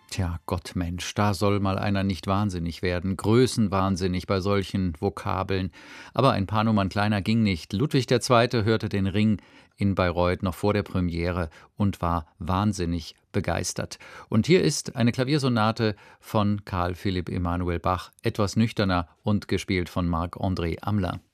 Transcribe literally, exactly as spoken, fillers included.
Tja, Gott Mensch, da soll mal einer nicht wahnsinnig werden, größenwahnsinnig bei solchen Vokabeln. Aber ein paar Nummern kleiner ging nicht. Ludwig der Zweite hörte den Ring in Bayreuth noch vor der Premiere und war wahnsinnig begeistert. Und hier ist eine Klaviersonate von Karl Philipp Emanuel Bach, etwas nüchterner und gespielt von Marc-André Amler.